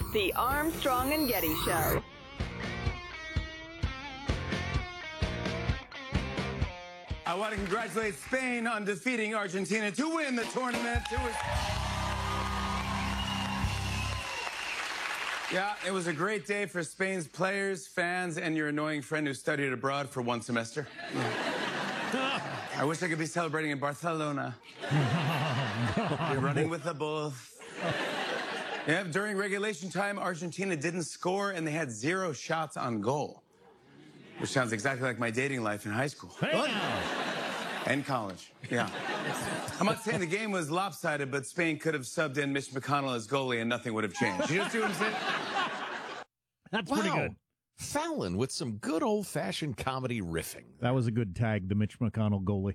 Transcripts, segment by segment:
The Armstrong and Getty Show. I want to congratulate Spain on defeating Argentina to win the tournament. It was a great day for Spain's players, fans, and your annoying friend who studied abroad for one semester. I wish I could be celebrating in Barcelona. You're running with the bulls. Yeah, during regulation time, Argentina didn't score, and they had 0 shots on goal. Which sounds exactly like my dating life in high school. Hey. And college, yeah. I'm not saying the game was lopsided, but Spain could have subbed in Mitch McConnell as goalie and nothing would have changed. You see what I'm saying? That's pretty good. Fallon with some good old-fashioned comedy riffing. That was a good tag, the Mitch McConnell goalie.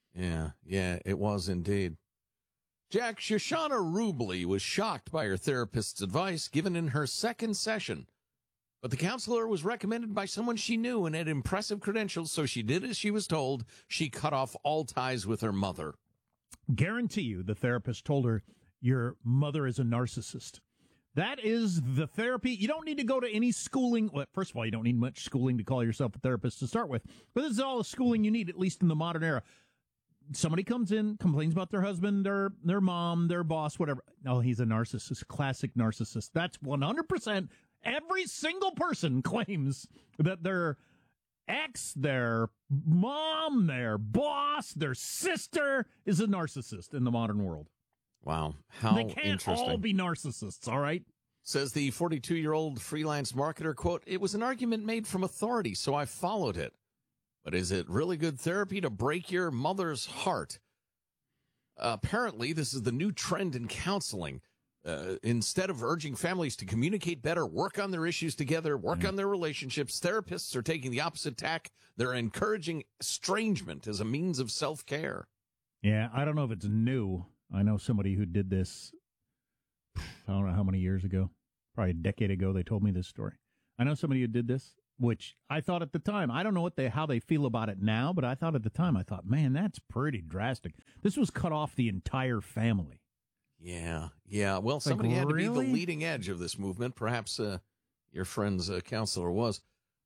Yeah, it was indeed. Jack, Shoshana Rubley was shocked by her therapist's advice given in her second session. But the counselor was recommended by someone she knew and had impressive credentials, so she did as she was told. She cut off all ties with her mother. Guarantee you the therapist told her, your mother is a narcissist. That is the therapy. You don't need to go to any schooling. Well, first of all, you don't need much schooling to call yourself a therapist to start with. But this is all the schooling you need, at least in the modern era. Somebody comes in, complains about their husband, their mom, their boss, whatever. No, he's a narcissist, classic narcissist. That's 100%. Every single person claims that their ex, their mom, their boss, their sister is a narcissist in the modern world. Wow, how interesting. They can't all be narcissists, all right? Says the 42-year-old freelance marketer, quote, it was an argument made from authority, so I followed it. But is it really good therapy to break your mother's heart? Apparently, this is the new trend in counseling. Instead of urging families to communicate better, work on their issues together, work on their relationships, therapists are taking the opposite tack. They're encouraging estrangement as a means of self-care. Yeah, I don't know if it's new. I know somebody who did this, I don't know how many years ago, probably a decade ago, they told me this story. I know somebody who did this, which I thought at the time, I don't know how they feel about it now, but I thought at the time, man, that's pretty drastic. This was cut off the entire family. Yeah. Well, somebody had to be the leading edge of this movement. Perhaps your friend's counselor was.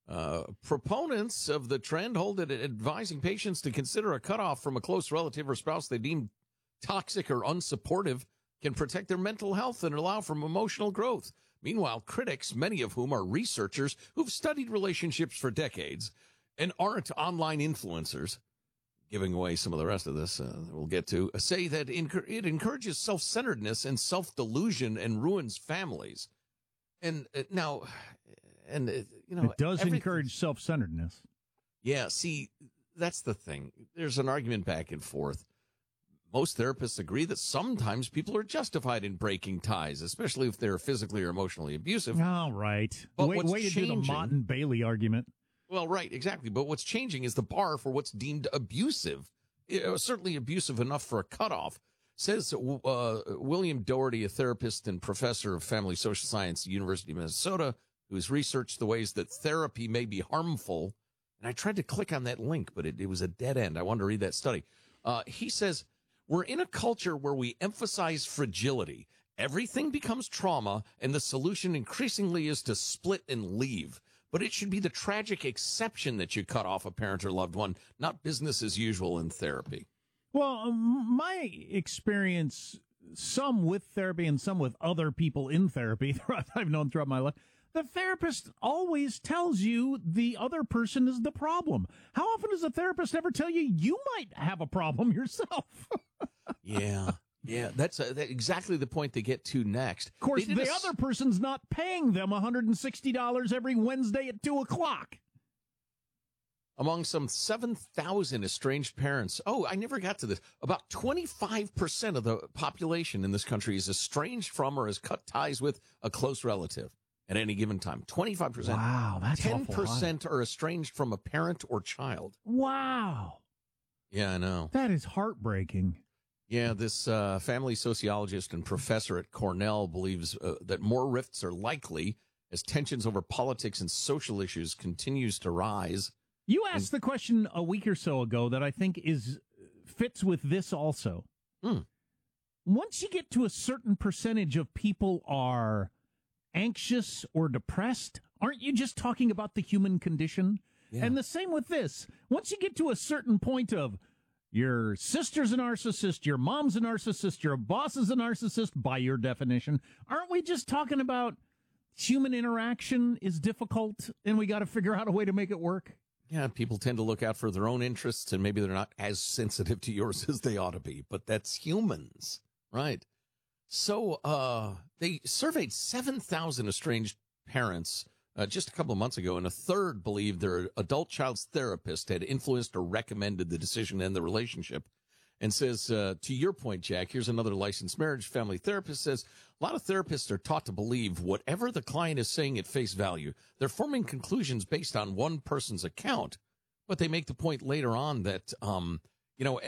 Proponents of the trend hold that advising patients to consider a cutoff from a close relative or spouse they deem toxic or unsupportive can protect their mental health and allow for emotional growth. Meanwhile, critics, many of whom are researchers who've studied relationships for decades and aren't online influencers, giving away some of the rest of this we'll get to, say that it encourages self-centeredness and self-delusion and ruins families. And it does encourage self-centeredness. Yeah, see, that's the thing. There's an argument back and forth. Most therapists agree that sometimes people are justified in breaking ties, especially if they're physically or emotionally abusive. All right. But way to do the Mott and Bailey argument. Well, right, exactly. But what's changing is the bar for what's deemed abusive. Certainly abusive enough for a cutoff. Says William Doherty, a therapist and professor of family social science at the University of Minnesota, who's researched the ways that therapy may be harmful. And I tried to click on that link, but it was a dead end. I wanted to read that study. He says, we're in a culture where we emphasize fragility. Everything becomes trauma, and the solution increasingly is to split and leave. But it should be the tragic exception that you cut off a parent or loved one, not business as usual in therapy. Well, my experience, some with therapy and some with other people in therapy, I've known throughout my life, the therapist always tells you the other person is the problem. How often does a therapist ever tell you you might have a problem yourself? Yeah, that's exactly the point they get to next. Of course, the other person's not paying them $160 every Wednesday at 2 o'clock. Among some 7,000 estranged parents, I never got to this, about 25% of the population in this country is estranged from or has cut ties with a close relative at any given time. 25%. Wow, that's 10% are estranged from a parent or child. Wow. Yeah, I know. That is heartbreaking. Yeah, this family sociologist and professor at Cornell believes that more rifts are likely as tensions over politics and social issues continues to rise. You asked the question a week or so ago that I think fits with this also. Once you get to a certain percentage of people are anxious or depressed, aren't you just talking about the human condition? Yeah. And the same with this. Once you get to a certain point of your sister's a narcissist, your mom's a narcissist, your boss is a narcissist, by your definition, aren't we just talking about human interaction is difficult and we got to figure out a way to make it work? Yeah, people tend to look out for their own interests, and maybe they're not as sensitive to yours as they ought to be, but that's humans, right? So they surveyed 7,000 estranged parents just a couple of months ago, and a third believed their adult child's therapist had influenced or recommended the decision to end the relationship. And says, to your point, Jack, here's another licensed marriage family therapist says, a lot of therapists are taught to believe whatever the client is saying at face value. They're forming conclusions based on one person's account. But they make the point later on that, you know,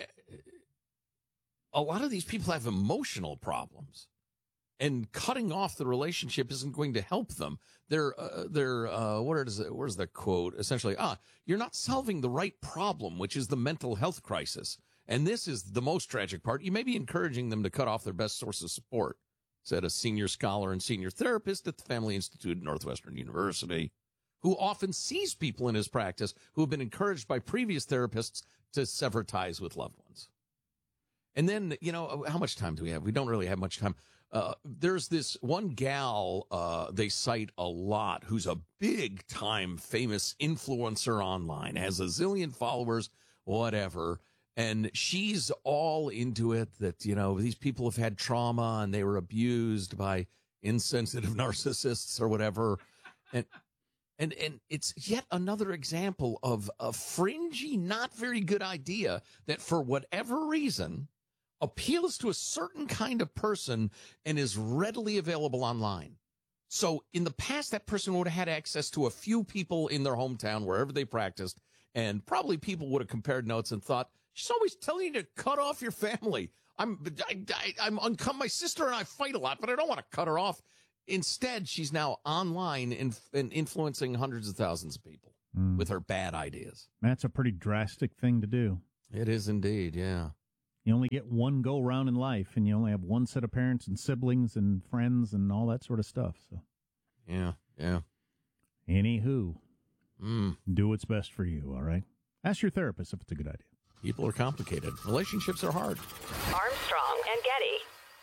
a lot of these people have emotional problems. And cutting off the relationship isn't going to help them. Where's the quote? Essentially, you're not solving the right problem, which is the mental health crisis. And this is the most tragic part. You may be encouraging them to cut off their best source of support, said a senior scholar and senior therapist at the Family Institute at Northwestern University, who often sees people in his practice who have been encouraged by previous therapists to sever ties with loved ones. And then, you know, how much time do we have? We don't really have much time. There's this one gal they cite a lot who's a big-time famous influencer online, has a zillion followers, whatever. And she's all into it that, you know, these people have had trauma and they were abused by insensitive narcissists or whatever. And it's yet another example of a fringy, not very good idea that for whatever reason appeals to a certain kind of person and is readily available online. So in the past, that person would have had access to a few people in their hometown, wherever they practiced, and probably people would have compared notes and thought, she's always telling you to cut off your family. My sister and I fight a lot, but I don't want to cut her off. Instead, she's now online and influencing hundreds of thousands of people with her bad ideas. That's a pretty drastic thing to do. It is indeed, yeah. You only get one go round in life, and you only have one set of parents and siblings and friends and all that sort of stuff. So, yeah. Anywho, do what's best for you, all right? Ask your therapist if it's a good idea. People are complicated. Relationships are hard. Armstrong and Getty.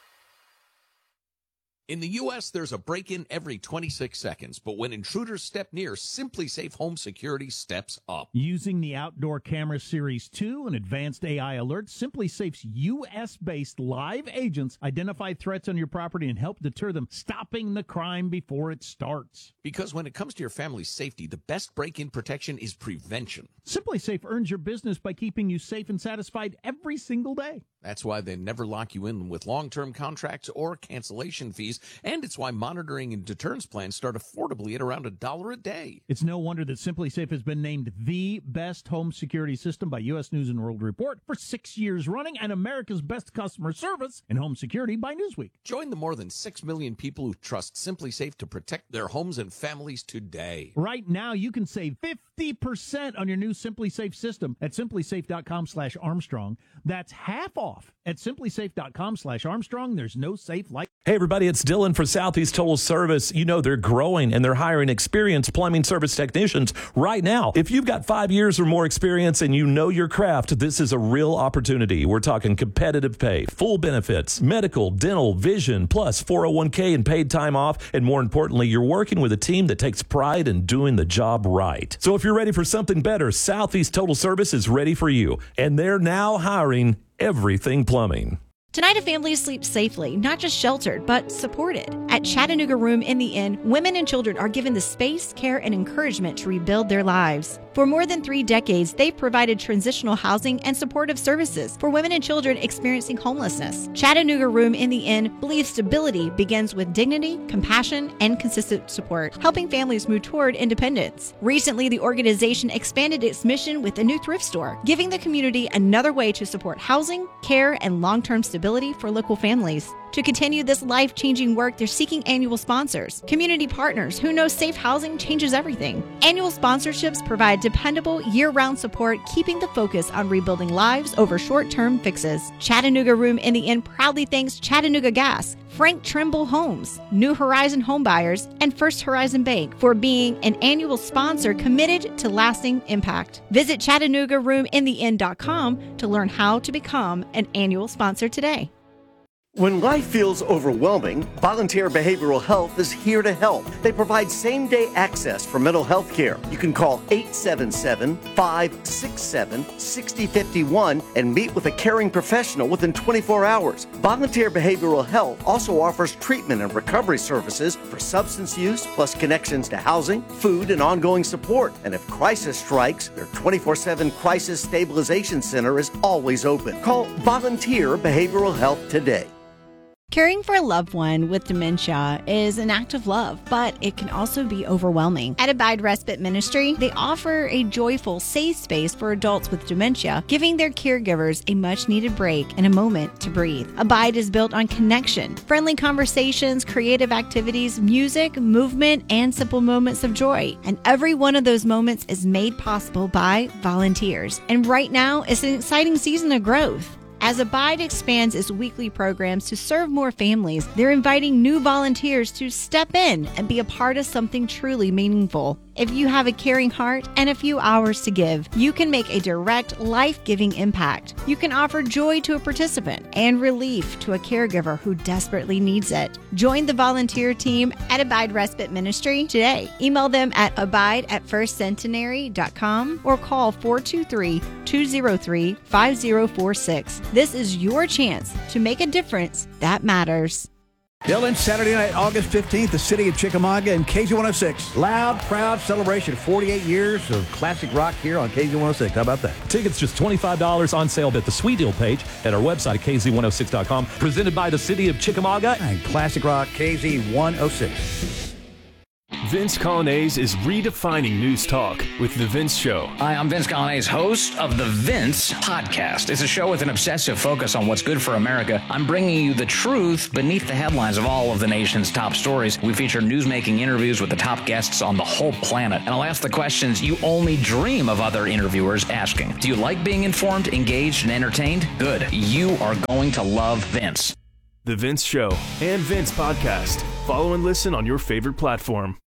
In the U.S., there's a break-in every 26 seconds, but when intruders step near, Simply Safe Home Security steps up. Using the Outdoor Camera Series 2 and advanced AI alerts, Simply Safe's U.S.-based live agents identify threats on your property and help deter them, stopping the crime before it starts. Because when it comes to your family's safety, the best break-in protection is prevention. Simply Safe earns your business by keeping you safe and satisfied every single day. That's why they never lock you in with long-term contracts or cancellation fees, and it's why monitoring and deterrence plans start affordably at around $1 a day. It's no wonder that Simply Safe has been named the best home security system by U.S. News & World Report for 6 years running and America's best customer service in home security by Newsweek. Join the more than 6 million people who trust Simply Safe to protect their homes and families today. Right now, you can save 50% on your new Simply Safe system at simplysafe.com/Armstrong. That's half off at simplysafe.com/Armstrong. There's no safe like. Hey, everybody, it's Dylan for Southeast Total Service. You know they're growing and they're hiring experienced plumbing service technicians right now. If you've got 5 years or more experience and you know your craft, this is a real opportunity. We're talking competitive pay, full benefits, medical, dental, vision, plus 401k and paid time off. And more importantly, you're working with a team that takes pride in doing the job right. So if you're ready for something better, Southeast Total Service is ready for you. And they're now hiring everything plumbing. Tonight, a family sleeps safely, not just sheltered, but supported. At Chattanooga Room in the Inn, women and children are given the space, care, and encouragement to rebuild their lives. For more than 3 decades, they've provided transitional housing and supportive services for women and children experiencing homelessness. Chattanooga Room in the Inn believes stability begins with dignity, compassion, and consistent support, helping families move toward independence. Recently, the organization expanded its mission with a new thrift store, giving the community another way to support housing, care, and long-term stability for local families. To continue this life-changing work, they're seeking annual sponsors, community partners who know safe housing changes everything. Annual sponsorships provide dependable, year-round support, keeping the focus on rebuilding lives over short-term fixes. Chattanooga Room in the Inn proudly thanks Chattanooga Gas, Frank Trimble Homes, New Horizon Homebuyers, and First Horizon Bank for being an annual sponsor committed to lasting impact. Visit ChattanoogaRoomInTheInn.com to learn how to become an annual sponsor today. When life feels overwhelming, Volunteer Behavioral Health is here to help. They provide same-day access for mental health care. You can call 877-567-6051 and meet with a caring professional within 24 hours. Volunteer Behavioral Health also offers treatment and recovery services for substance use, plus connections to housing, food, and ongoing support. And if crisis strikes, their 24/7 Crisis Stabilization Center is always open. Call Volunteer Behavioral Health today. Caring for a loved one with dementia is an act of love, but it can also be overwhelming. At Abide Respite Ministry, they offer a joyful, safe space for adults with dementia, giving their caregivers a much-needed break and a moment to breathe. Abide is built on connection, friendly conversations, creative activities, music, movement, and simple moments of joy. And every one of those moments is made possible by volunteers. And right now, it's an exciting season of growth. As Abide expands its weekly programs to serve more families, they're inviting new volunteers to step in and be a part of something truly meaningful. If you have a caring heart and a few hours to give, you can make a direct, life-giving impact. You can offer joy to a participant and relief to a caregiver who desperately needs it. Join the volunteer team at Abide Respite Ministry today. Email them at abide@firstcentenary.com or call 423-203-5046. This is your chance to make a difference that matters. Dylan, Saturday night, August 15th, the city of Chickamauga and KZ106. Loud, proud celebration. 48 years of classic rock here on KZ106. How about that? Tickets just $25 on sale at the Sweet Deal page at our website, kz106.com. Presented by the city of Chickamauga And classic rock, KZ106. Vince Colonnese is redefining news talk with The Vince Show. Hi, I'm Vince Colonnese, host of The Vince Podcast. It's a show with an obsessive focus on what's good for America. I'm bringing you the truth beneath the headlines of all of the nation's top stories. We feature newsmaking interviews with the top guests on the whole planet. And I'll ask the questions you only dream of other interviewers asking. Do you like being informed, engaged, and entertained? Good. You are going to love Vince. The Vince Show and Vince Podcast. Follow and listen on your favorite platform.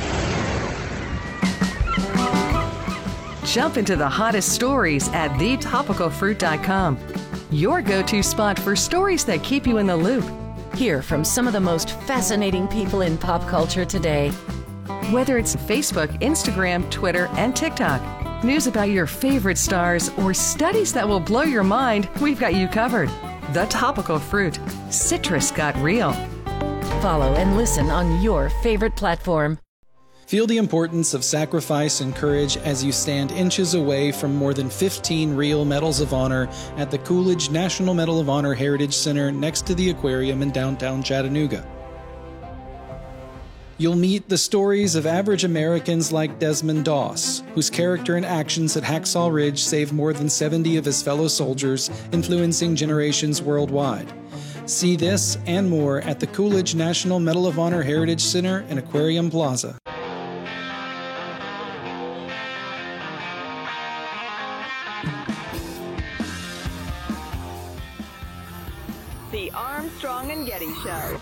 Jump into the hottest stories at thetopicalfruit.com. Your go-to spot for stories that keep you in the loop. Hear from some of the most fascinating people in pop culture today. Whether it's Facebook, Instagram, Twitter, and TikTok, news about your favorite stars, or studies that will blow your mind, we've got you covered. The Topical Fruit. Citrus got real. Follow and listen on your favorite platform. Feel the importance of sacrifice and courage as you stand inches away from more than 15 real Medals of Honor at the Coolidge National Medal of Honor Heritage Center next to the aquarium in downtown Chattanooga. You'll meet the stories of average Americans like Desmond Doss, whose character and actions at Hacksaw Ridge saved more than 70 of his fellow soldiers, influencing generations worldwide. See this and more at the Coolidge National Medal of Honor Heritage Center in Aquarium Plaza. The Armstrong and Getty Show.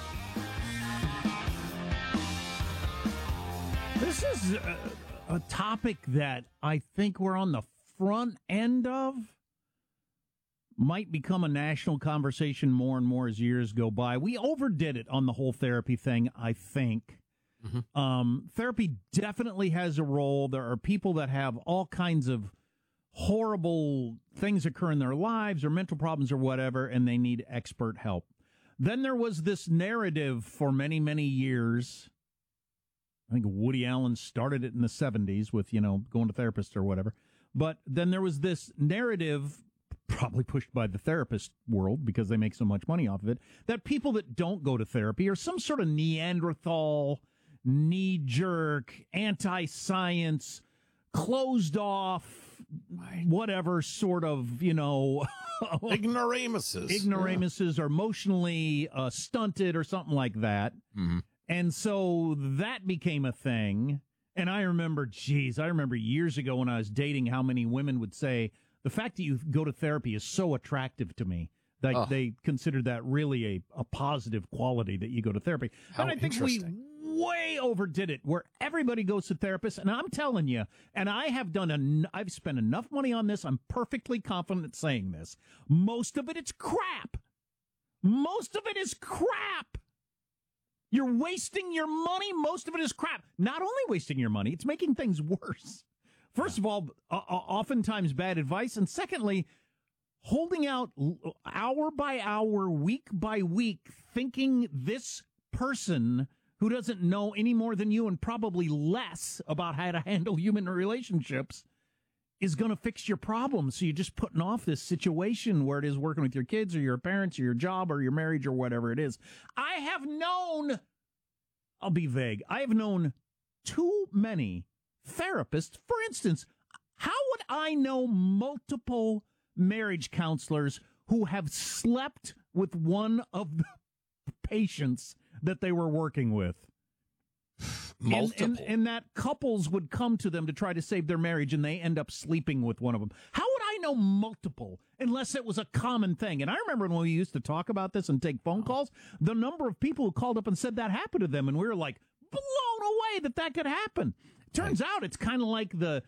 This is a topic that I think we're on the front end of. Might become a national conversation more and more as years go by. We overdid it on the whole therapy thing, I think. Mm-hmm. Therapy definitely has a role. There are people that have all kinds of horrible things occur in their lives or mental problems or whatever, and they need expert help. Then there was this narrative for many, many years. I think Woody Allen started it in the 70s with, going to therapists or whatever. But then there was this narrative, probably pushed by the therapist world because they make so much money off of it, that people that don't go to therapy are some sort of Neanderthal, knee-jerk, anti-science, closed off, whatever sort of, ignoramuses or emotionally stunted or something like that. Mm-hmm. And so that became a thing. And I remember years ago when I was dating how many women would say, the fact that you go to therapy is so attractive to me. Like they considered that really a positive quality that you go to therapy. But I think we way overdid it where everybody goes to therapists. And I'm telling you, and I've spent enough money on this. I'm perfectly confident saying this. Most of it is crap. Most of it is crap. You're wasting your money. Most of it is crap. Not only wasting your money, it's making things worse. First of all, oftentimes bad advice. And secondly, holding out hour by hour, week by week, thinking this person who doesn't know any more than you and probably less about how to handle human relationships is going to fix your problems. So you're just putting off this situation where it is working with your kids or your parents or your job or your marriage or whatever it is. I'll be vague. I have known too many therapists. For instance, how would I know multiple marriage counselors who have slept with one of the patients that they were working with? Multiple. And that couples would come to them to try to save their marriage, and they end up sleeping with one of them. How would I know multiple unless it was a common thing? And I remember when we used to talk about this and take phone calls, the number of people who called up and said that happened to them, and we were like blown away that could happen. Turns out it's kind of like the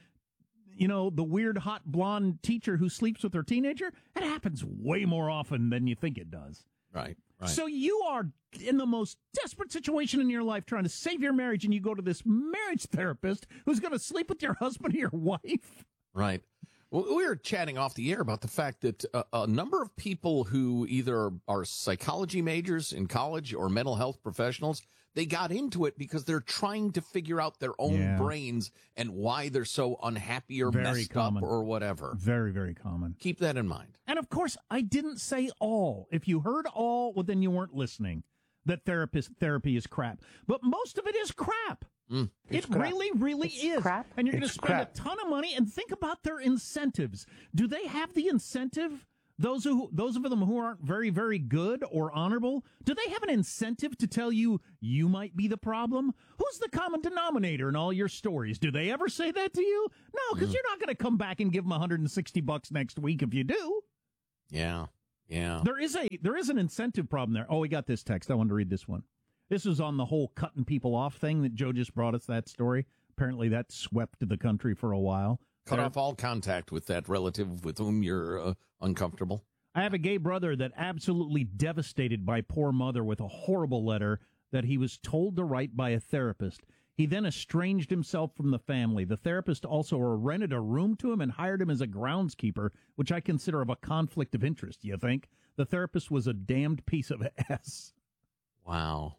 weird hot blonde teacher who sleeps with her teenager. It happens way more often than you think it does. Right. So you are in the most desperate situation in your life trying to save your marriage, and you go to this marriage therapist who's going to sleep with your husband or your wife. Right. Well, we were chatting off the air about the fact that a number of people who either are psychology majors in college or mental health professionals, they got into it because they're trying to figure out their own brains and why they're so unhappy or messed up or whatever. Very, very common. Keep that in mind. And of course, I didn't say all. If you heard all, well, then you weren't listening. That therapy is crap. But most of it is crap. It really, really is. Crap. And you're going to spend a ton of money. And think about their incentives. Do they have the incentive? Those of them who aren't very, very good or honorable, do they have an incentive to tell you might be the problem? Who's the common denominator in all your stories? Do they ever say that to you? No, because you're not going to come back and give them $160 next week if you do. Yeah. There is an incentive problem there. Oh, we got this text. I wanted to read this one. This is on the whole cutting people off thing that Joe just brought us that story. Apparently that swept the country for a while. Cut off all contact with that relative with whom you're uncomfortable. I have a gay brother that absolutely devastated by poor mother with a horrible letter that he was told to write by a therapist. He then estranged himself from the family. The therapist also rented a room to him and hired him as a groundskeeper, which I consider of a conflict of interest, you think? The therapist was a damned piece of ass. Wow.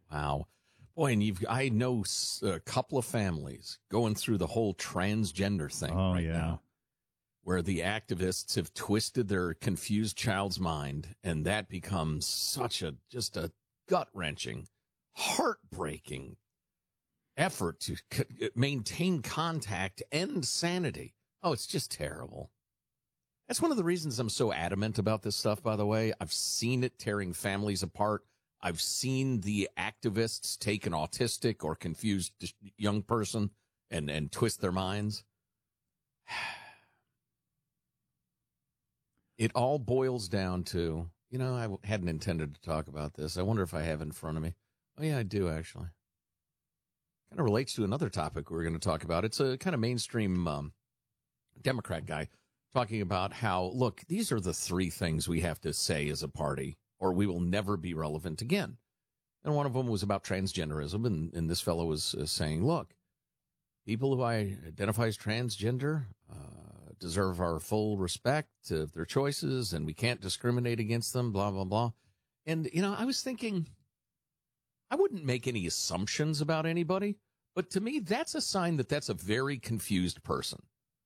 Boy, and I know a couple of families going through the whole transgender thing now, where the activists have twisted their confused child's mind, and that becomes just a gut-wrenching, heartbreaking effort to maintain contact and sanity. Oh, it's just terrible. That's one of the reasons I'm so adamant about this stuff, by the way. I've seen it tearing families apart. I've seen the activists take an autistic or confused young person and twist their minds. It all boils down to, I hadn't intended to talk about this. I wonder if I have it in front of me. Oh, yeah, I do, actually. Kind of relates to another topic we're going to talk about. It's a kind of mainstream Democrat guy talking about how, look, these are the three things we have to say as a party, or we will never be relevant again. And one of them was about transgenderism, and this fellow was saying, look, people who identify as transgender deserve our full respect of their choices, and we can't discriminate against them, blah, blah, blah. And, I was thinking, I wouldn't make any assumptions about anybody, but to me, that's a sign that that's a very confused person.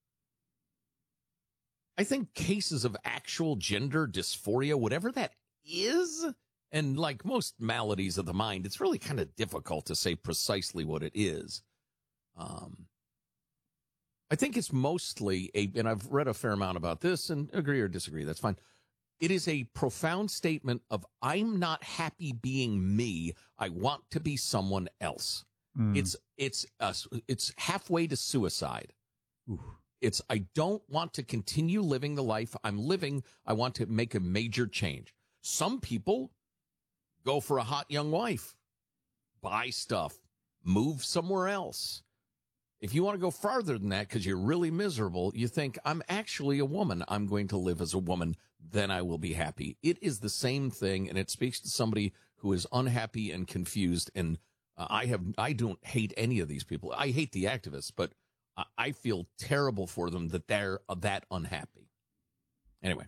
I think cases of actual gender dysphoria, whatever that is, and like most maladies of the mind, it's really kind of difficult to say precisely what it is. I think it's mostly and I've read a fair amount about this and agree or disagree, that's fine. It is a profound statement of, I'm not happy being me. I want to be someone else. It's halfway to suicide. Ooh. It's, I don't want to continue living the life I'm living. I want to make a major change. Some people go for a hot young wife, buy stuff, move somewhere else. If you want to go farther than that because you're really miserable, you think, I'm actually a woman. I'm going to live as a woman. Then I will be happy. It is the same thing, and it speaks to somebody who is unhappy and confused. And I don't hate any of these people. I hate the activists, but I feel terrible for them that they're that unhappy. Anyway.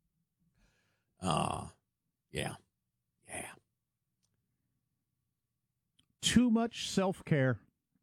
Yeah. Too much self-care.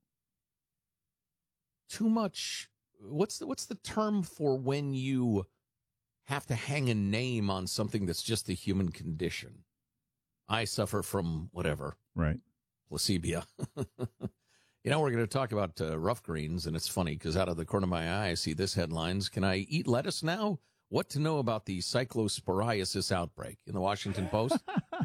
Too much. What's the term for when you have to hang a name on something that's just the human condition? I suffer from whatever. Right. Placebia. You know, we're going to talk about rough greens, and it's funny because out of the corner of my eye, I see this headlines. Can I eat lettuce now? What to know about the cyclosporiasis outbreak in the Washington Post?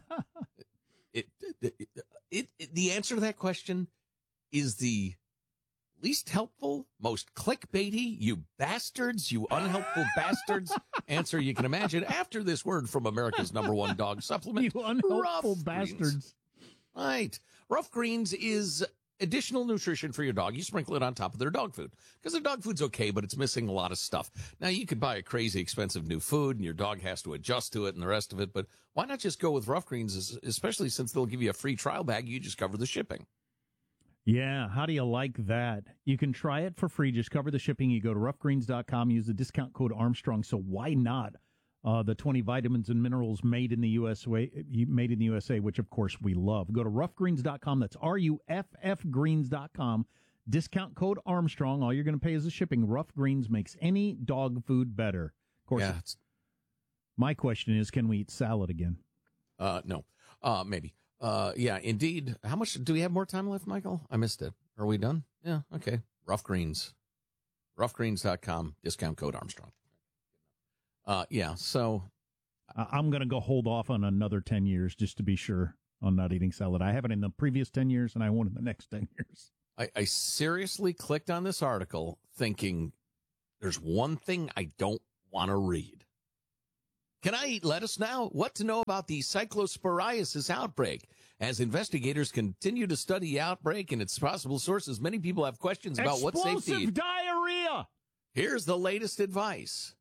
The answer to that question is the least helpful, most clickbaity, you bastards, you unhelpful bastards answer you can imagine after this word from America's #1 dog supplement. You unhelpful bastards. Right. Rough Greens is additional nutrition for your dog. You sprinkle it on top of their dog food because their dog food's okay, but it's missing a lot of stuff. Now, you could buy a crazy expensive new food and your dog has to adjust to it and the rest of it, but why not just go with Rough Greens, especially since they'll give you a free trial bag. You just cover the shipping. Yeah, how do you like that? You can try it for free. Just cover the shipping. You go to roughgreens.com, use the discount code Armstrong. So why not the 20 vitamins and minerals made in the USA, which of course we love. Go to roughgreens.com. That's RUFFgreens.com. Discount code Armstrong. All you're going to pay is the shipping. Rough Greens makes any dog food better. Of course, yeah, my question is, can we eat salad again? No, maybe. Yeah, indeed. How much do we have more time left, Michael? I missed it. Are we done? Yeah. Okay. Rough Greens. Roughgreens.com. Discount code Armstrong. Yeah. So I'm going to go hold off on another 10 years just to be sure on not eating salad. I haven't in the previous 10 years and I won't in the next 10 years. I seriously clicked on this article thinking there's one thing I don't want to read. Can I eat lettuce now? What to know about the cyclosporiasis outbreak? As investigators continue to study the outbreak and its possible sources, many people have questions about what's safe to eat. Explosive diarrhea! Here's the latest advice.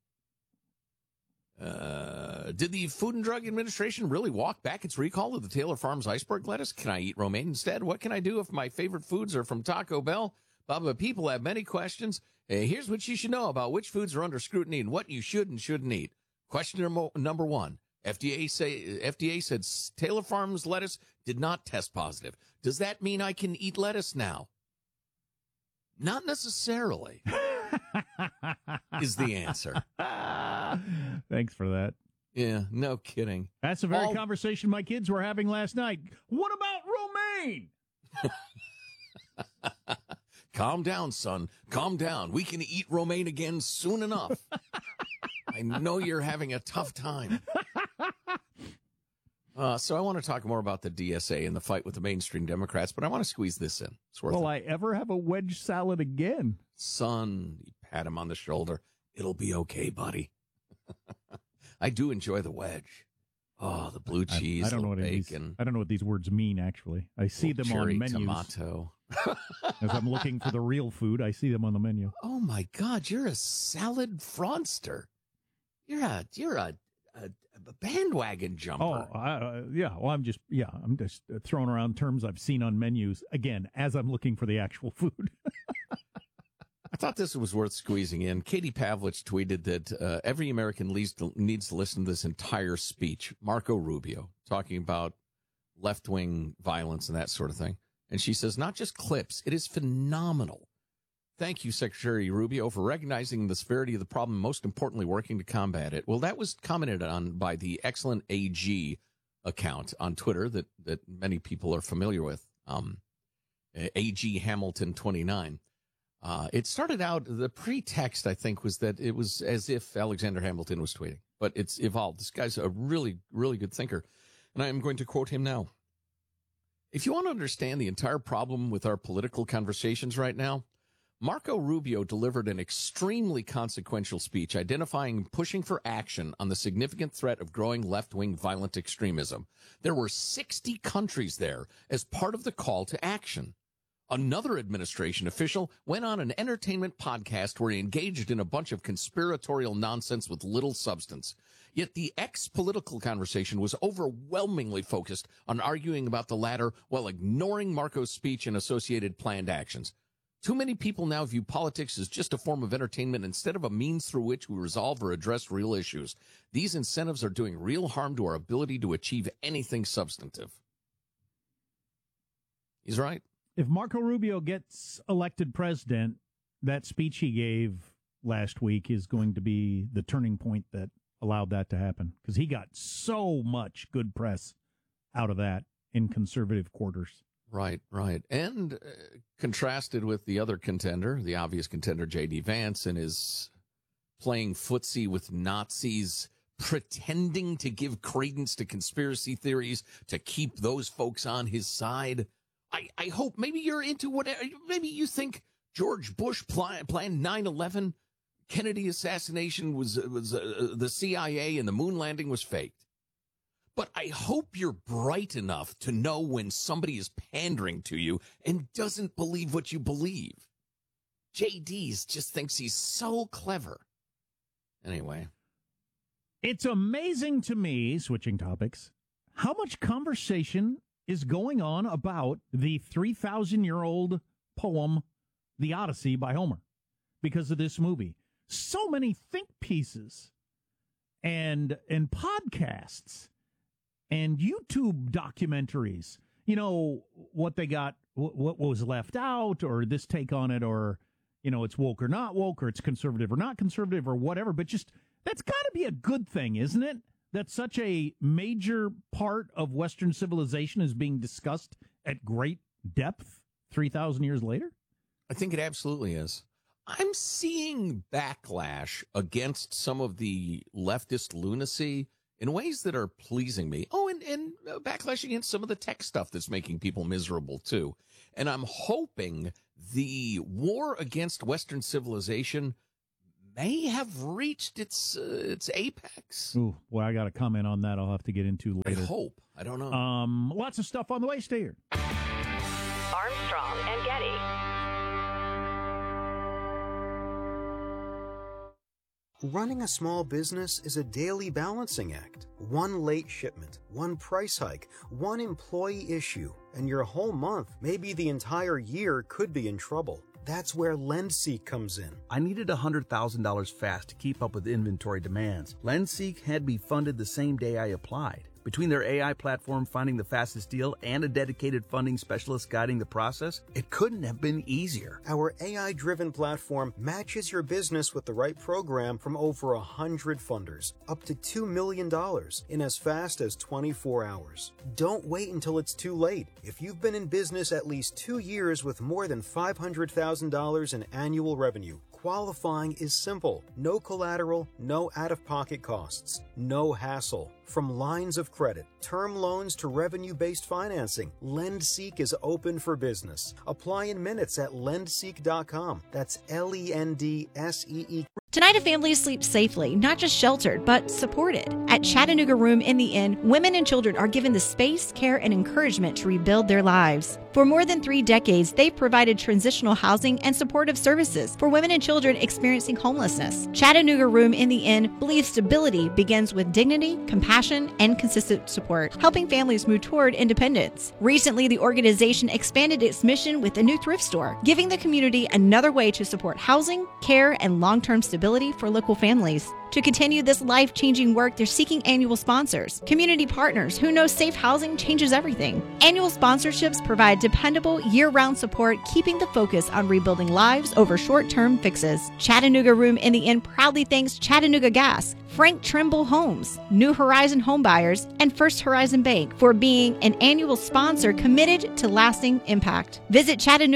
Did the Food and Drug Administration really walk back its recall of the Taylor Farms iceberg lettuce? Can I eat romaine instead? What can I do if my favorite foods are from Taco Bell? But people have many questions. Here's what you should know about which foods are under scrutiny and what you should and shouldn't eat. Question number one. FDA said Taylor Farms lettuce did not test positive. Does that mean I can eat lettuce now? Not necessarily, is the answer. Thanks for that. Yeah, no kidding. That's the very conversation my kids were having last night. What about romaine? Calm down, son. Calm down. We can eat romaine again soon enough. I know you're having a tough time. So I want to talk more about the DSA and the fight with the mainstream Democrats, but I want to squeeze this in. Will I ever have a wedge salad again? Son, you pat him on the shoulder. It'll be okay, buddy. I do enjoy the wedge. Oh, the blue cheese, I don't know what bacon. I don't know what these words mean, actually. I see them on menus. Tomato. As I'm looking for the real food, I see them on the menu. Oh, my God, you're a salad fraudster. You're a bandwagon jumper. Oh, yeah. Well, I'm just throwing around terms I've seen on menus, again, as I'm looking for the actual food. I thought this was worth squeezing in. Katie Pavlich tweeted that every American needs to listen to this entire speech. Marco Rubio talking about left-wing violence and that sort of thing. And she says, not just clips, it is phenomenal. Thank you, Secretary Rubio, for recognizing the severity of the problem, most importantly, working to combat it. Well, that was commented on by the excellent AG account on Twitter that many people are familiar with, AG Hamilton 29. It started out, the pretext, I think, was that it was as if Alexander Hamilton was tweeting. But it's evolved. This guy's a really, really good thinker. And I am going to quote him now. If you want to understand the entire problem with our political conversations right now, Marco Rubio delivered an extremely consequential speech identifying and pushing for action on the significant threat of growing left-wing violent extremism. There were 60 countries there as part of the call to action. Another administration official went on an entertainment podcast where he engaged in a bunch of conspiratorial nonsense with little substance. Yet the ex-political conversation was overwhelmingly focused on arguing about the latter while ignoring Marco's speech and associated planned actions. Too many people now view politics as just a form of entertainment instead of a means through which we resolve or address real issues. These incentives are doing real harm to our ability to achieve anything substantive. He's right. If Marco Rubio gets elected president, that speech he gave last week is going to be the turning point that allowed that to happen, because he got so much good press out of that in conservative quarters. Right. And contrasted with the other contender, the obvious contender, J.D. Vance, and his playing footsie with Nazis, pretending to give credence to conspiracy theories to keep those folks on his side. I hope maybe you're into whatever. Maybe you think George Bush planned 9/11, Kennedy assassination was the CIA, and the moon landing was faked. But I hope you're bright enough to know when somebody is pandering to you and doesn't believe what you believe. JD's just thinks he's so clever. Anyway. It's amazing to me, switching topics, how much conversation is going on about the 3,000-year-old poem, The Odyssey by Homer, because of this movie. So many think pieces and podcasts and YouTube documentaries, you know, what they got, what was left out, or this take on it, or, you know, it's woke or not woke, or it's conservative or not conservative, or whatever. But just, that's got to be a good thing, isn't it? That such a major part of Western civilization is being discussed at great depth 3,000 years later? I think it absolutely is. I'm seeing backlash against some of the leftist lunacy in ways that are pleasing me. Oh, and backlash against some of the tech stuff that's making people miserable, too. And I'm hoping the war against Western civilization may have reached its apex. Ooh, well, I got a comment on that I'll have to get into later. I hope. I don't know. Lots of stuff on the way. Stay here. Armstrong and Getty. Running a small business is a daily balancing act. One late shipment, one price hike, one employee issue, and your whole month, maybe the entire year, could be in trouble. That's where LendSeek comes in. I needed $100,000 fast to keep up with inventory demands. LendSeek had me funded the same day I applied. Between their AI platform finding the fastest deal and a dedicated funding specialist guiding the process, it couldn't have been easier. Our AI-driven platform matches your business with the right program from over 100 funders, up to $2 million in as fast as 24 hours. Don't wait until it's too late. If you've been in business at least 2 years with more than $500,000 in annual revenue, qualifying is simple. No collateral, no out-of-pocket costs, no hassle. From lines of credit, term loans to revenue-based financing, LendSeek is open for business. Apply in minutes at lendseek.com. That's LENDSEE. Tonight, a family sleeps safely, not just sheltered, but supported. At Chattanooga Room in the Inn, women and children are given the space, care, and encouragement to rebuild their lives. For more than 3 decades, they've provided transitional housing and supportive services for women and children experiencing homelessness. Chattanooga Room in the Inn believes stability begins with dignity, compassion, and consistent support, helping families move toward independence. Recently, the organization expanded its mission with a new thrift store, giving the community another way to support housing, care, and long-term stability for local families. To continue this life-changing work, they're seeking annual sponsors, community partners who know safe housing changes everything. Annual sponsorships provide dependable, year-round support, keeping the focus on rebuilding lives over short-term fixes. Chattanooga Room in the Inn proudly thanks Chattanooga Gas, Frank Trimble Homes, New Horizon Homebuyers, and First Horizon Bank for being an annual sponsor committed to lasting impact. Visit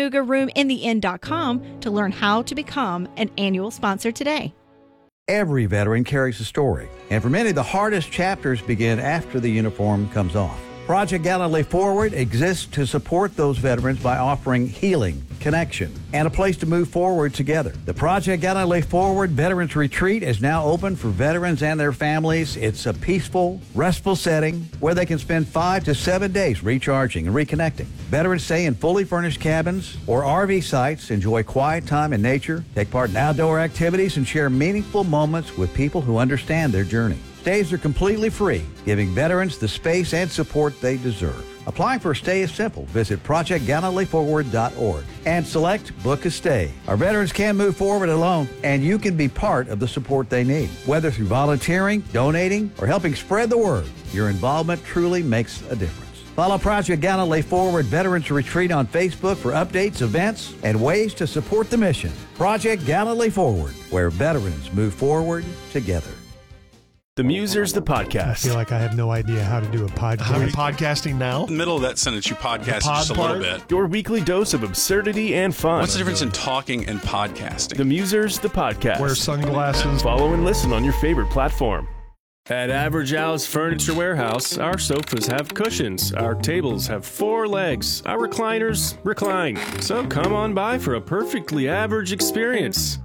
ChattanoogaRoomInTheInn.com to learn how to become an annual sponsor today. Every veteran carries a story, and for many, the hardest chapters begin after the uniform comes off. Project Gallantly Forward exists to support those veterans by offering healing, connection, and a place to move forward together. The Project Gallantly Forward Veterans Retreat is now open for veterans and their families. It's a peaceful, restful setting where they can spend 5 to 7 days recharging and reconnecting. Veterans stay in fully furnished cabins or RV sites, enjoy quiet time in nature, take part in outdoor activities, and share meaningful moments with people who understand their journey. Stays are completely free, giving veterans the space and support they deserve. Applying for a stay is simple. Visit ProjectGallantlyForward.org and select Book a Stay. Our veterans can move forward alone, and you can be part of the support they need. Whether through volunteering, donating, or helping spread the word, your involvement truly makes a difference. Follow Project Gallantly Forward Veterans Retreat on Facebook for updates, events, and ways to support the mission. Project Gallantly Forward, where veterans move forward together. The Musers, the podcast. I feel like I have no idea how to do a podcast. How are you podcasting now? In the middle of that sentence, you podcast just a little bit. Your weekly dose of absurdity and fun. What's the difference in talking and podcasting? The Musers, the podcast. Wear sunglasses. Follow and listen on your favorite platform. At Average Al's Furniture Warehouse, our sofas have cushions, our tables have 4 legs, our recliners recline. So come on by for a perfectly average experience.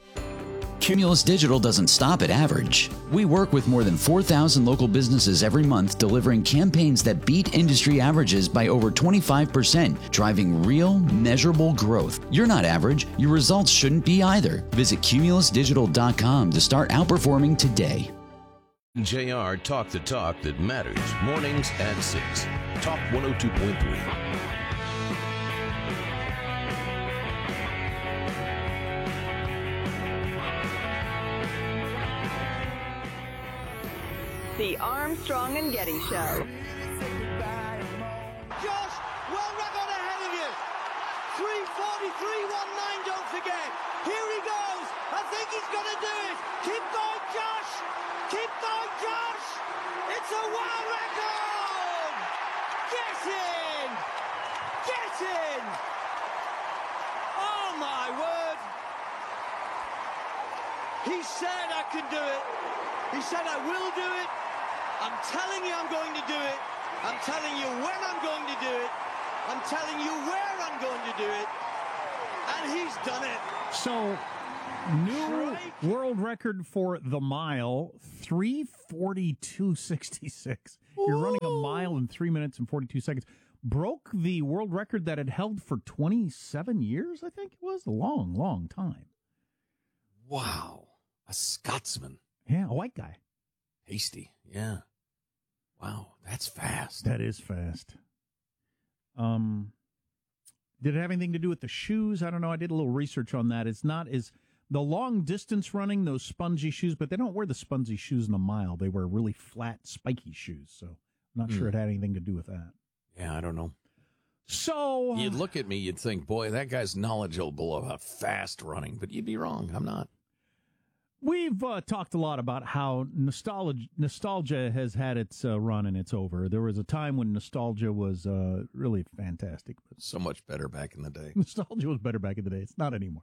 Cumulus Digital doesn't stop at average. We work with more than 4,000 local businesses every month, delivering campaigns that beat industry averages by over 25%, driving real, measurable growth. You're not average. Your results shouldn't be either. Visit cumulusdigital.com to start outperforming today. JR Talk the Talk that matters. Mornings at 6. Talk 102.3. The Armstrong and Getty Show. Josh, well record ahead of you. 3:43.19, don't forget. Here he goes. I think he's going to do it. Keep going, Josh. Keep going, Josh. It's a world record. Get in. Get in. Oh, my word. He said I could do it. He said I will do it. I'm telling you I'm going to do it. I'm telling you when I'm going to do it. I'm telling you where I'm going to do it. And he's done it. So, new world record for the mile, 3:42.66. You're running a mile in 3 minutes and 42 seconds. Broke the world record that had held for 27 years, I think it was. A long, long time. Wow. A Scotsman. Yeah, a white guy. Hasty. Yeah. Wow, that's fast. That is fast. Did it have anything to do with the shoes? I don't know. I did a little research on that. It's not as the long distance running, those spongy shoes, but they don't wear the spongy shoes in a mile. They wear really flat, spiky shoes. So I'm not sure it had anything to do with that. Yeah, I don't know. So you'd look at me, you'd think, boy, that guy's knowledgeable about fast running, but you'd be wrong. I'm not. We've talked a lot about how nostalgia has had its run and it's over. There was a time when nostalgia was really fantastic. But so much better back in the day. Nostalgia was better back in the day. It's not anymore.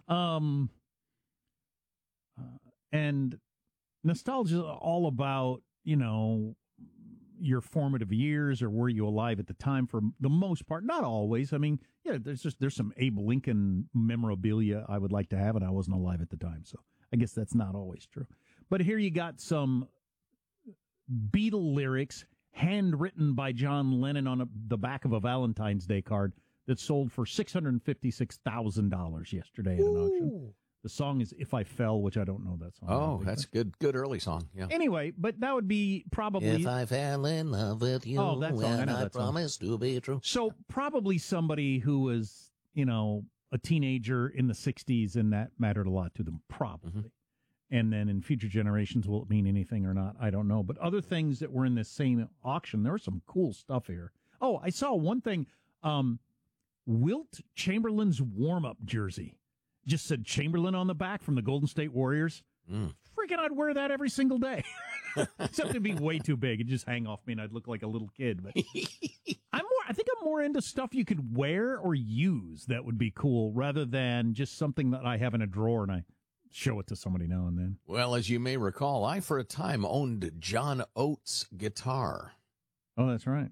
And nostalgia is all about, your formative years, or were you alive at the time for the most part? Not always. I mean, yeah, there's some Abe Lincoln memorabilia I would like to have, and I wasn't alive at the time, so I guess that's not always true. But here you got some Beatle lyrics handwritten by John Lennon on the back of a Valentine's Day card that sold for $656,000 yesterday at an auction. The song is If I Fell, which I don't know that song. Oh, that's good early song. Yeah. Anyway, but that would be probably... If I fell in love with you, that song, and I promised to be true. So probably somebody who was, a teenager in the 60s, and that mattered a lot to them, probably. And then in future generations, will it mean anything or not? I don't know. But other things that were in this same auction, there was some cool stuff here. Oh, I saw one thing. Wilt Chamberlain's warm-up jersey. Just said Chamberlain on the back from the Golden State Warriors. Freaking, I'd wear that every single day. Except it'd be way too big. It'd just hang off me and I'd look like a little kid. But I think I'm more into stuff you could wear or use that would be cool rather than just something that I have in a drawer and I show it to somebody now and then. Well, as you may recall, I for a time owned John Oates guitar. Oh, that's right.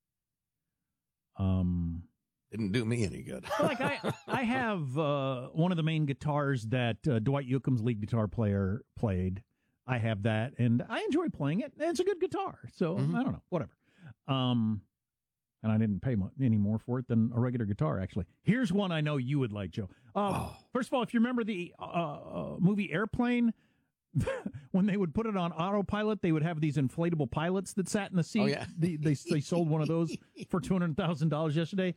Didn't do me any good. Like I have one of the main guitars that Dwight Yoakam's lead guitar player played. I have that, and I enjoy playing it. It's a good guitar, so I don't know, whatever. And I didn't pay any more for it than a regular guitar, actually. Here's one I know you would like, Joe. First of all, if you remember the movie Airplane, when they would put it on autopilot, they would have these inflatable pilots that sat in the seat. Oh, yeah. They sold one of those for $200,000 yesterday.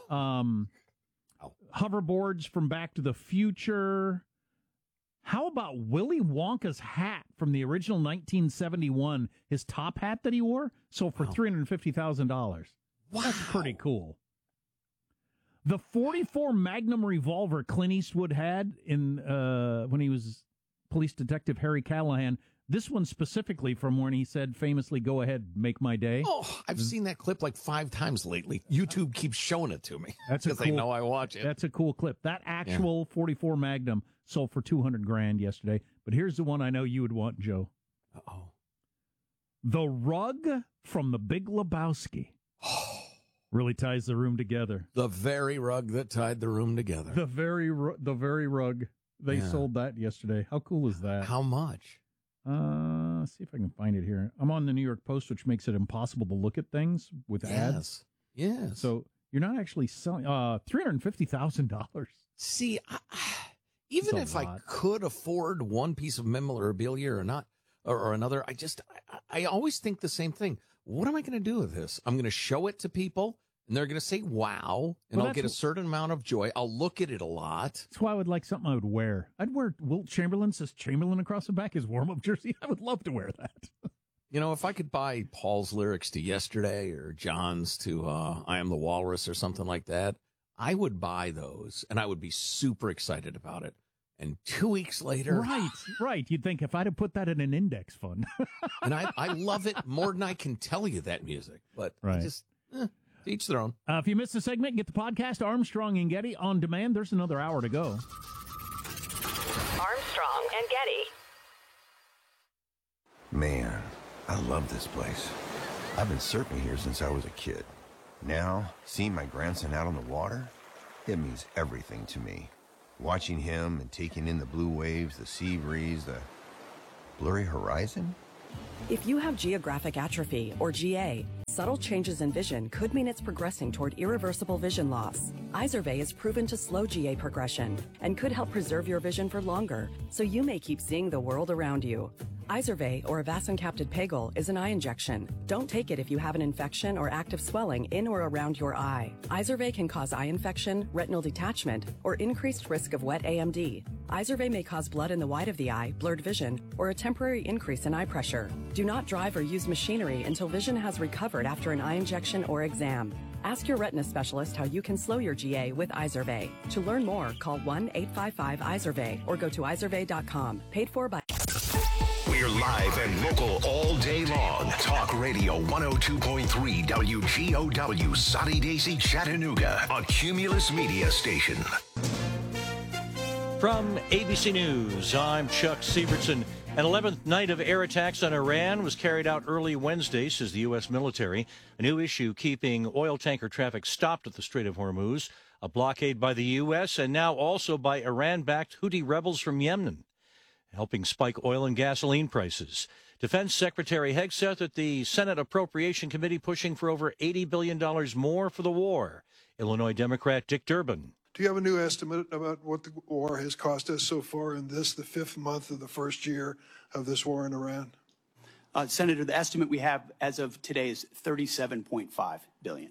Hoverboards from Back to the Future. How about Willy Wonka's hat from the original 1971, his top hat that he wore? Sold for $350,000. Wow. That's pretty cool. The .44 Magnum revolver Clint Eastwood had in when he was police detective Harry Callahan. This one specifically from when he said famously, "Go ahead, make my day." Oh, I've seen that clip like 5 times lately. YouTube keeps showing it to me. That's because they know I watch it. That's a cool clip. That actual .44 Magnum sold for $200,000 yesterday. But here's the one I know you would want, Joe. Uh-oh. The rug from The Big Lebowski. Really ties the room together. The very rug that tied the room together. The very rug. They sold that yesterday. How cool is that? How much? Let's see if I can find it here. I'm on the New York Post, which makes it impossible to look at things with ads. Yes. So you're not actually selling $350,000. See, even if I could afford one piece of memorabilia or not, or another, I always think the same thing. What am I going to do with this? I'm going to show it to people, and they're going to say, wow, and I'll get a certain amount of joy. I'll look at it a lot. That's why I would like something I would wear. I'd wear Wilt Chamberlain, says Chamberlain across the back, his warm-up jersey. I would love to wear that. You know, if I could buy Paul's lyrics to Yesterday or John's to I Am the Walrus or something like that, I would buy those, and I would be super excited about it. And 2 weeks later... Right. You'd think if I'd have put that in an index fund. And I love it more than I can tell you that music. But I just... to each their own. If you missed the segment, get the podcast Armstrong and Getty on demand. There's another hour to go. Armstrong and Getty. Man, I love this place. I've been surfing here since I was a kid. Now, seeing my grandson out on the water, it means everything to me. Watching him and taking in the blue waves, the sea breeze, the blurry horizon. If you have geographic atrophy, or GA, subtle changes in vision could mean it's progressing toward irreversible vision loss. Izervay is proven to slow GA progression and could help preserve your vision for longer, so you may keep seeing the world around you. Izervay, or avacincaptad pegol, is an eye injection. Don't take it if you have an infection or active swelling in or around your eye. Izervay can cause eye infection, retinal detachment, or increased risk of wet AMD. Izervay may cause blood in the white of the eye, blurred vision, or a temporary increase in eye pressure. Do not drive or use machinery until vision has recovered after an eye injection or exam. Ask your retina specialist how you can slow your GA with Izervay. To learn more, call 1-855-IZERVAY or go to izervay.com. Paid for by... We're live and local all day long. Talk Radio 102.3 WGOW, Sunny Daisy, Chattanooga, a Cumulus Media station. From ABC News, I'm Chuck Sievertson. An 11th night of air attacks on Iran was carried out early Wednesday, says the U.S. military. A new issue keeping oil tanker traffic stopped at the Strait of Hormuz, a blockade by the U.S. and now also by Iran-backed Houthi rebels from Yemen, helping spike oil and gasoline prices. Defense Secretary Hegseth at the Senate Appropriation Committee pushing for over $80 billion more for the war. Illinois Democrat Dick Durbin. Do you have a new estimate about what the war has cost us so far in this, the 5th month of the first year of this war in Iran? Senator, the estimate we have as of today is $37.5 billion.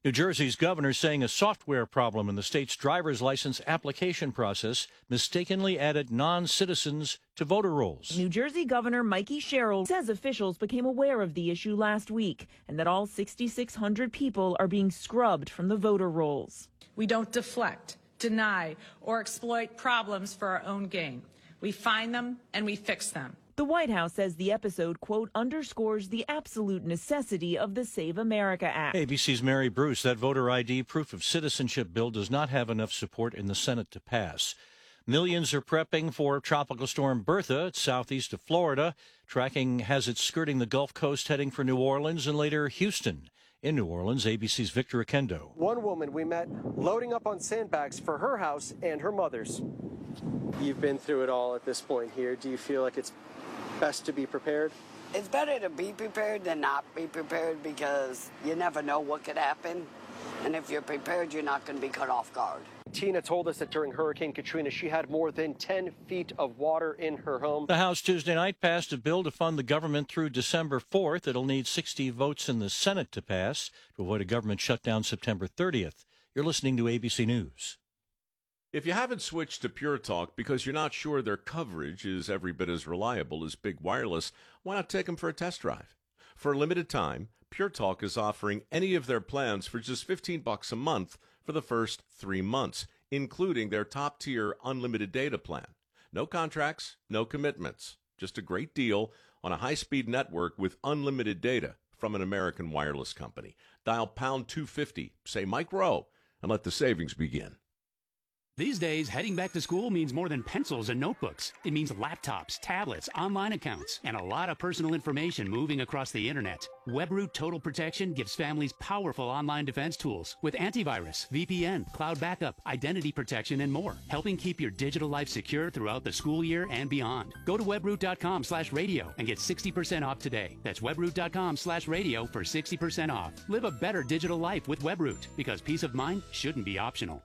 New Jersey's governor saying a software problem in the state's driver's license application process mistakenly added non-citizens to voter rolls. New Jersey Governor Mikey Sherrill says officials became aware of the issue last week and that all 6,600 people are being scrubbed from the voter rolls. We don't deflect, deny, or exploit problems for our own gain. We find them and we fix them. The White House says the episode, quote, underscores the absolute necessity of the Save America Act. ABC's Mary Bruce, that voter ID proof of citizenship bill does not have enough support in the Senate to pass. Millions are prepping for Tropical Storm Bertha. It's southeast of Florida. Tracking has it skirting the Gulf Coast, heading for New Orleans and later Houston. In New Orleans, ABC's Victor Akendo. One woman we met loading up on sandbags for her house and her mother's. You've been through it all at this point here. Do you feel like it's best to be prepared? It's better to be prepared than not be prepared because you never know what could happen. And if you're prepared, you're not going to be caught off guard. Tina told us that during Hurricane Katrina, she had more than 10 feet of water in her home. The House Tuesday night passed a bill to fund the government through December 4th. It'll need 60 votes in the Senate to pass to avoid a government shutdown September 30th. You're listening to ABC News. If you haven't switched to Pure Talk because you're not sure their coverage is every bit as reliable as Big Wireless, why not take them for a test drive? For a limited time, Pure Talk is offering any of their plans for just $15 a month for the first 3 months, including their top-tier unlimited data plan. No contracts, no commitments. Just a great deal on a high-speed network with unlimited data from an American wireless company. Dial pound 250, say Mike Rowe, and let the savings begin. These days, heading back to school means more than pencils and notebooks. It means laptops, tablets, online accounts, and a lot of personal information moving across the internet. WebRoot Total Protection gives families powerful online defense tools with antivirus, VPN, cloud backup, identity protection, and more, helping keep your digital life secure throughout the school year and beyond. Go to webroot.com/radio and get 60% off today. That's webroot.com/radio for 60% off. Live a better digital life with WebRoot, because peace of mind shouldn't be optional.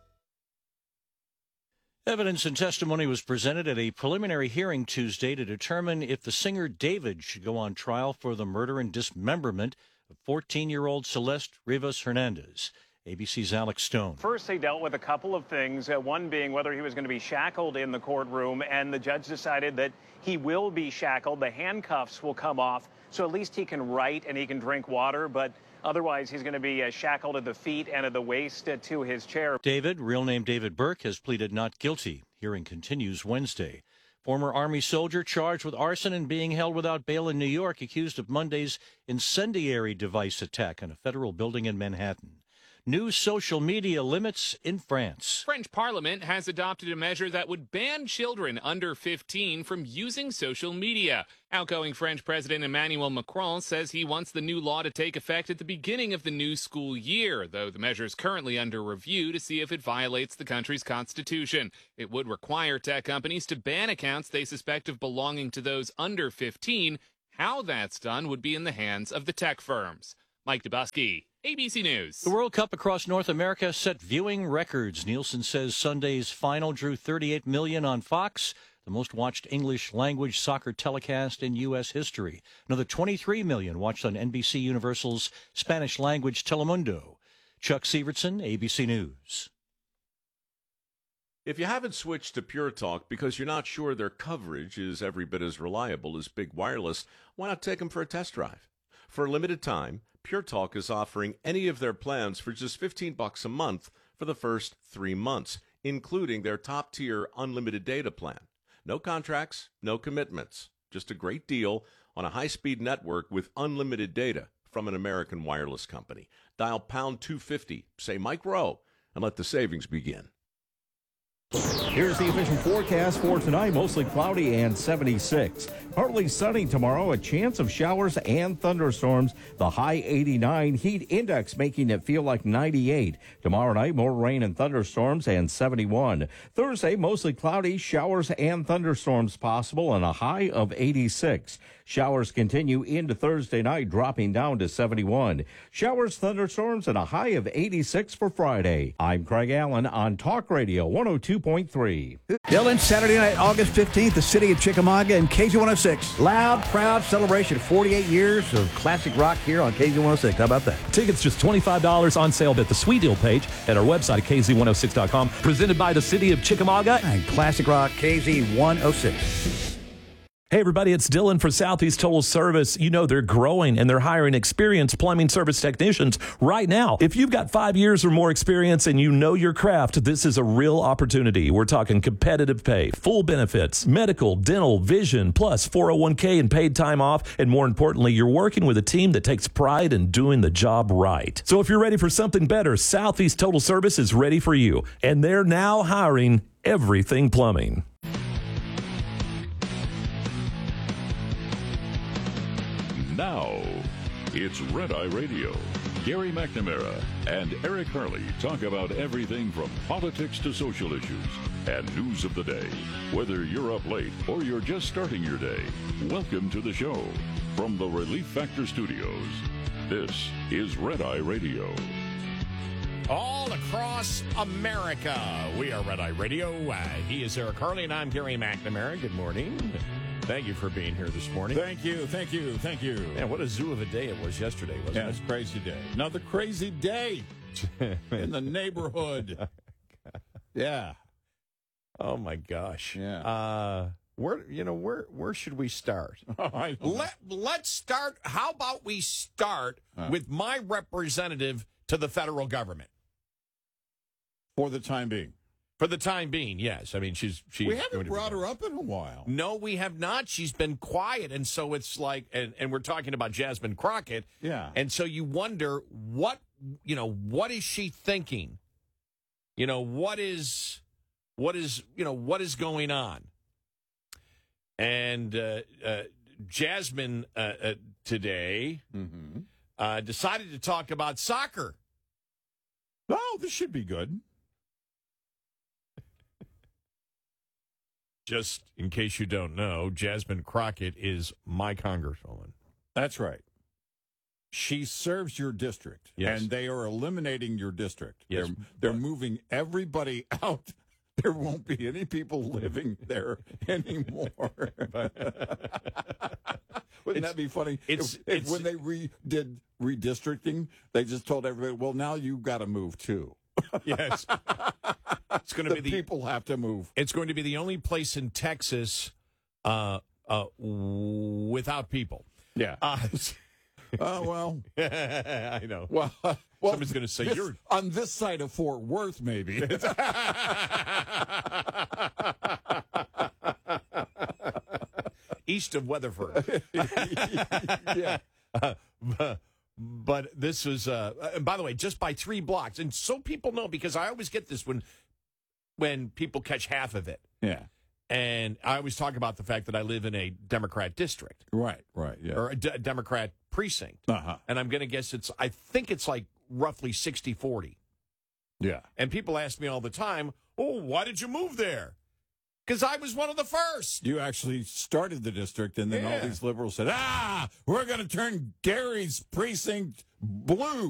Evidence and testimony was presented at a preliminary hearing Tuesday to determine if the singer David should go on trial for the murder and dismemberment of 14-year-old Celeste Rivas Hernandez. ABC's Alex Stone. First, they dealt with a couple of things, one being whether he was going to be shackled in the courtroom, and the judge decided that he will be shackled. The handcuffs will come off, so at least he can write and he can drink water, but otherwise, he's going to be shackled at the feet and at the waist to his chair. David, real name David Burke, has pleaded not guilty. Hearing continues Wednesday. Former Army soldier charged with arson and being held without bail in New York, accused of Monday's incendiary device attack on a federal building in Manhattan. New social media limits in France. French Parliament has adopted a measure that would ban children under 15 from using social media. Outgoing French President Emmanuel Macron says he wants the new law to take effect at the beginning of the new school year, though the measure is currently under review to see if it violates the country's constitution. It would require tech companies to ban accounts they suspect of belonging to those under 15. How that's done would be in the hands of the tech firms. Mike Dubusky, ABC News. The World Cup across North America set viewing records. Nielsen says Sunday's final drew 38 million on Fox, the most watched English-language soccer telecast in U.S. history. Another 23 million watched on NBC Universal's Spanish-language Telemundo. Chuck Sievertson, ABC News. If you haven't switched to Pure Talk because you're not sure their coverage is every bit as reliable as Big Wireless, why not take them for a test drive? For a limited time, Pure Talk is offering any of their plans for just $15 a month for the first 3 months, including their top-tier unlimited data plan. No contracts, no commitments. Just a great deal on a high-speed network with unlimited data from an American wireless company. Dial pound 250, say Mike Rowe, and let the savings begin. Here's the official forecast for tonight. Mostly cloudy and 76. Partly sunny tomorrow. A chance of showers and thunderstorms. The high 89. Heat index making it feel like 98. Tomorrow night, more rain and thunderstorms and 71. Thursday, mostly cloudy. Showers and thunderstorms possible and a high of 86. Showers continue into Thursday night, dropping down to 71. Showers, thunderstorms, and a high of 86 for Friday. I'm Craig Allen on Talk Radio 102.3. Dylan, Saturday night, August 15th, the city of Chickamauga and KZ106. Loud, proud celebration. 48 years of classic rock here on KZ106. How about that? Tickets just $25 on sale at the Sweet Deal page at our website at KZ106.com. Presented by the city of Chickamauga and classic rock KZ106. Hey, everybody, it's Dylan for Southeast Total Service. You know they're growing and they're hiring experienced plumbing service technicians right now. If you've got 5 years or more experience and you know your craft, this is a real opportunity. We're talking competitive pay, full benefits, medical, dental, vision, plus 401k and paid time off. And more importantly, you're working with a team that takes pride in doing the job right. So if you're ready for something better, Southeast Total Service is ready for you. And they're now hiring everything plumbing. Now, it's Red Eye Radio. Gary McNamara and Eric Hurley talk about everything from politics to social issues and news of the day. Whether you're up late or you're just starting your day, welcome to the show. From the Relief Factor Studios, this is Red Eye Radio. All across America, we are Red Eye Radio. He is Eric Harley, and I'm Gary McNamara. Good morning. Thank you for being here this morning. Thank you. Man, what a zoo of a day it was yesterday, wasn't it? Yeah, it's a crazy day. Another crazy day in the neighborhood. Yeah. Oh, my gosh. Yeah. Where should we start? Let's start. How about we start with my representative to the federal government? For the time being. For the time being, yes. I mean, we haven't brought her up in a while. No, we have not. She's been quiet, and so it's like, and we're talking about Jasmine Crockett. Yeah. And so you wonder what is she thinking? What is going on? And Jasmine today decided to talk about soccer. Oh, this should be good. Just in case you don't know, Jasmine Crockett is my congresswoman. That's right. She serves your district, yes. And they are eliminating your district. Yes, they're moving everybody out. There won't be any people living there anymore. Wouldn't that be funny? If when they did redistricting, they just told everybody, well, now you've got to move too. Yes. It's going to be people have to move. It's going to be the only place in Texas without people. Yeah. Well. I know. Well, somebody's going to say you're on this side of Fort Worth, maybe. East of Weatherford. Yeah. But this was, by the way, just by 3 blocks. And so people know, because I always get this when people catch half of it. Yeah. And I always talk about the fact that I live in a Democrat district. Right, yeah. Or a Democrat precinct. Uh-huh. And I'm going to guess I think it's like roughly 60-40. Yeah. And people ask me all the time, oh, why did you move there? Because I was one of the first. You actually started the district, and then all these liberals said, we're going to turn Gary's precinct blue.